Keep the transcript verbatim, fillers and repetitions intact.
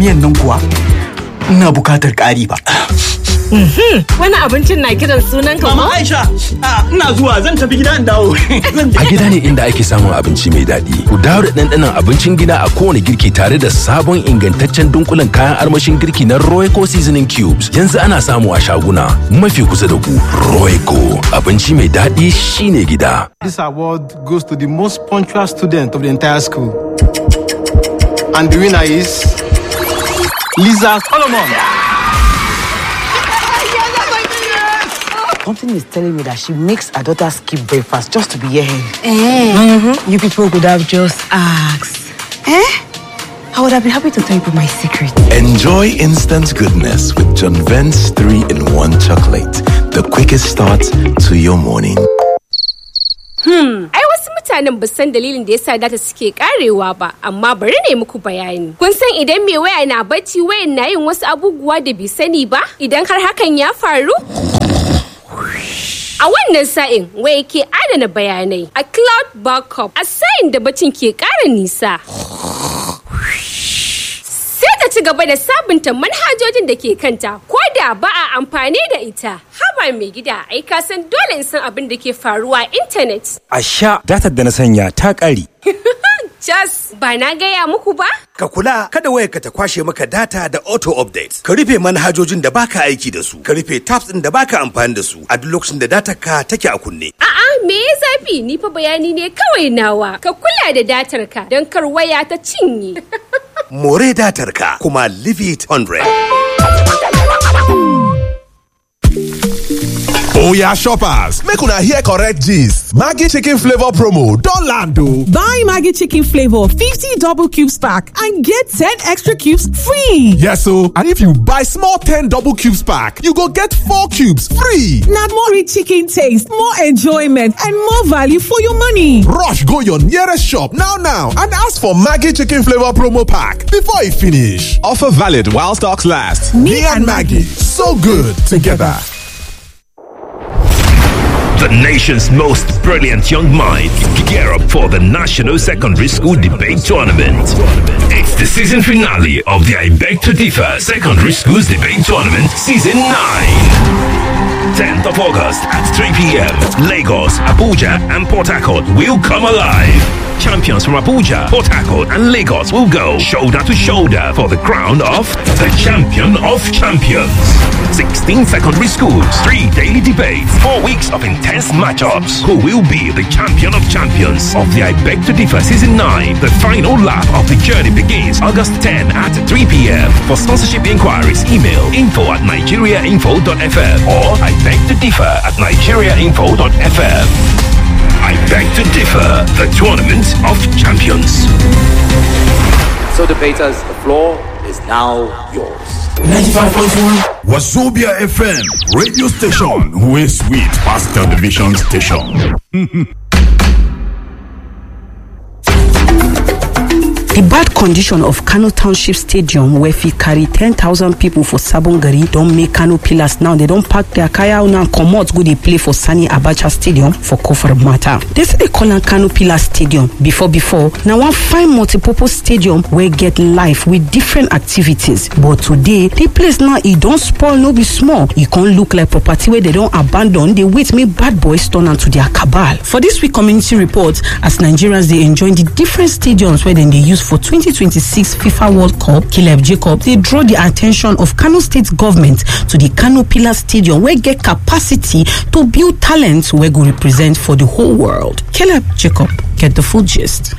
miyan nan kuwa ina bukatar ƙari ba. Wani abincin na kiran sunan ka. Mama Aisha, ina zuwa zan tafi gida in dawo. A gida ne inda ake samun abinci mai daɗi. Ku dawo da ɗanɗanon abincin gida a kowane girki tare da sabon ingantaccen dunkulen kayan armashin girki na Royco Seasoning Cubes. Yanzu ana samu a shaguna mafi kusa da ku. Royco, abinci mai daɗi shine gida. This award goes to the most punctual student of the entire school. And the winner is Lisa Solomon. Something is telling me that she makes her daughter skip breakfast just to be here. Eh. Mm-hmm. You people could have just asked. Eh? I would have been happy to tell you my secret. Enjoy instant goodness with John Vent's three in one chocolate. The quickest start to your morning. Hmm. Ai wasu mutanen ba san dalilin da yasa data suke karewa ba, amma bari ne muku bayani. Kun san idan mai waya na bacci wayan na yin wasu abubuwa da bai sani ba? Idan har hakan ya faru? A wannan sa'in waya ke adana bayanai a cloud backup a sa'in da bacin ke ƙara nisa. Sai ta ci gaba da sabunta manhajojin da ke kanta ko da ba a amfani da ita. Haba mai gida, ai ka san dole in san abin da ke faruwa a intanet. A sha datar da na sanya ta ƙare. Jas, ba na gaya muku ba? Ka kula kada wayarka ta kwashe maka data da auto update. Ka rufe manhajojin da baka aiki da su. Ka rufe tabs din da baka amfani da su a duk lokacin da datar ka take a kunne. A'a, me ya zafi? Ni fa bayani ne kawai nawa. Ka kula da datar ka don kar waya ta cinye. More datar ka kuma leave it one hundred. Oya shoppers, make una hear correct gist. Maggi chicken flavor promo don land o. Buy Maggi chicken flavor fifty double cubes pack and get ten extra cubes free. Yes o, and if you buy small ten double cubes pack, you go get four cubes free. Na more rich chicken taste, more enjoyment and more value for your money. Rush go your nearest shop now now and ask for Maggi chicken flavor promo pack before e finish. Offer valid while stocks last. Me and Maggi, so good together. The nation's most brilliant young minds gear up for the National Secondary School Debate Tournament. It's the season finale of the I Beg to Differ Secondary Schools Debate Tournament Season nine. tenth of August at three p.m. Lagos, Abuja and Port Harcourt will come alive. Champions from Abuja, Port Harcourt and Lagos will go shoulder to shoulder for the crown of the Champion of Champions. sixteen secondary schools, three daily debates, four weeks of intense matchups. Who will be the Champion of Champions of the I Beg to Differ Season nine? The final lap of the journey begins August tenth at three p.m. For sponsorship inquiries, email info at nigeriainfo dot f m or I beg to differ at nigeriainfo dot f m. I Beg to Differ, the Tournament of Champions. So debaters, the floor is now yours. ninety-five point one Wazobia F M, radio station wey sweet pass television station. The bad condition of Kano Township Stadium, where fit carry ten thousand people for Sabon Gari, don't make Kano Pillars now. They don't pack their kaya now and come out go they play for Sani Abacha Stadium for Kofar Mata. They say they call them Kano Pillars Stadium. Before, before, now one fine multipurpose stadium where get life with different activities. But today, the place now, it don't spoil, no be small. It can't look like property where they don't abandon. They wait me bad boys turn onto their cabal. For this week community report, as Nigerians, they enjoy the different stadiums where then they use for twenty twenty-six FIFA World Cup, Caleb Jacob, they draw the attention of Kano State government to the Kano Pillars Stadium where get capacity to build talents where go represent for the whole world. Caleb Jacob, get the full gist.